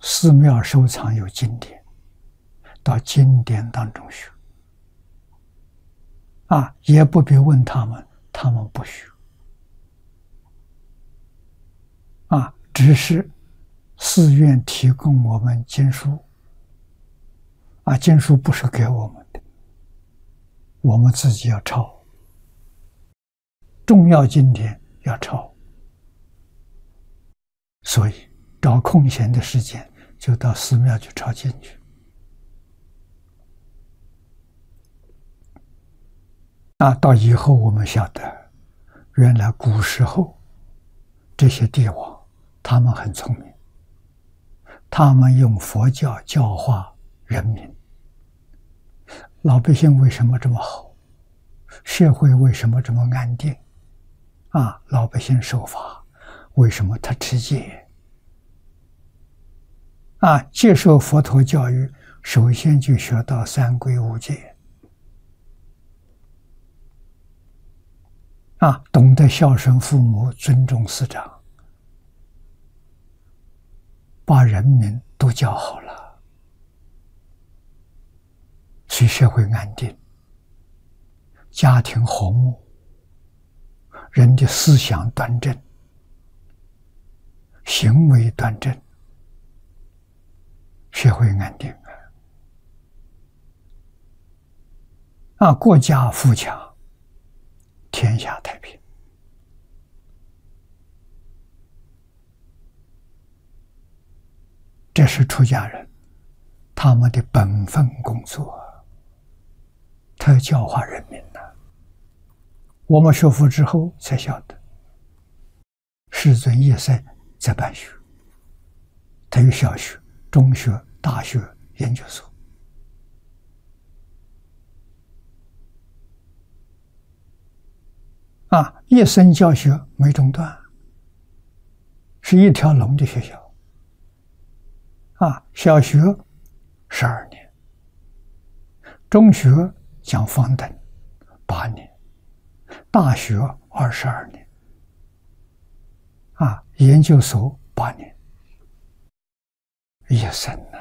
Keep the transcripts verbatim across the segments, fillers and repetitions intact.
寺庙收藏有经典，到经典当中学。啊，也不必问他们，他们不学。啊，只是寺院提供我们经书。啊，经书不是给我们的，我们自己要抄。重要经典要抄。所以找空闲的时间就到寺庙去抄经去。啊，到以后我们晓得，原来古时候这些帝王他们很聪明，他们用佛教教化人民，老百姓为什么这么好？社会为什么这么安定？啊，老百姓守法，为什么他持戒？啊，接受佛陀教育，首先就学到三皈五戒。啊，懂得孝顺父母，尊重师长，把人民都教好了，所以社会安定，家庭和睦，人的思想端正，行为端正，社会安定啊，国家富强，天下太平。这是出家人他们的本分工作，他要教化人民的。我们学佛之后才晓得，世尊一生在办学，他有小学、中学、大学、研究所。啊，一生教学没中断，是一条龙的学校。啊，小学十二年，中学讲方等八年，大学二十二年，啊，研究所八年，一生呢，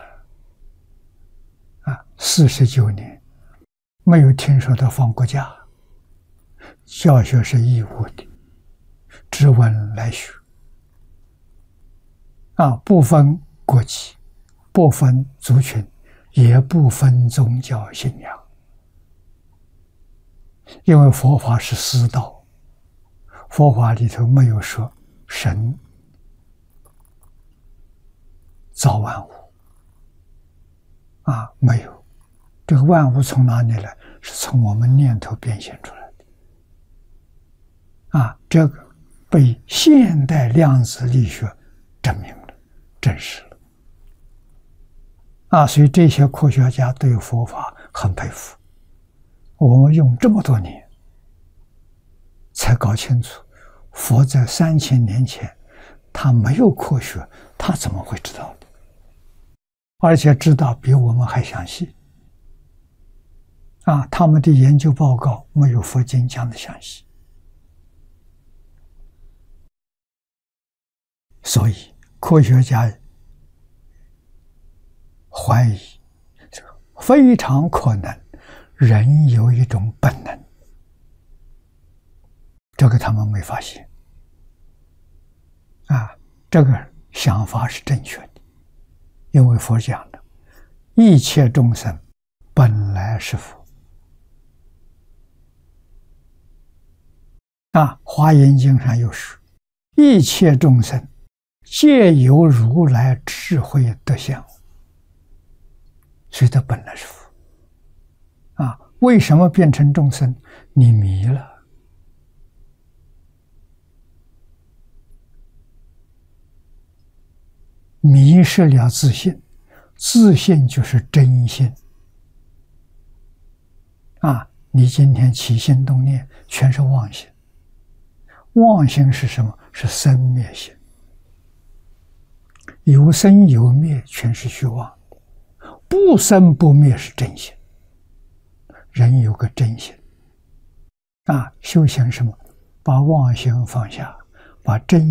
啊，四十九年，没有听说他放过假。教学是义务的，知闻来学。啊，不分国籍，不分族群，也不分宗教信仰。因为佛法是师道，佛法里头没有说神造万物。啊，没有，这个万物从哪里来？是从我们念头变现出来的。啊，这个被现代量子力学证明了，证实了。啊，所以这些科学家对佛法很佩服。我们用这么多年才搞清楚，佛在三千年前他没有科学，他怎么会知道的？而且知道比我们还详细。啊，他们的研究报告没有佛经讲的详细。所以科学家怀疑，非常可能人有一种本能，这个他们没发现。啊，这个想法是正确的，因为佛讲的，一切众生本来是佛。啊，《华严经》上有说，一切众生皆由如来智慧德相，所以他本来是佛。啊，为什么变成众生？你迷了。迷失了自信，自信就是真心。啊，你今天起心动念全是妄心，妄心是什么？是生灭心。有生有灭全是虚妄，不生不灭是真心。人有个真心。啊，修行什么？把妄心放下，把真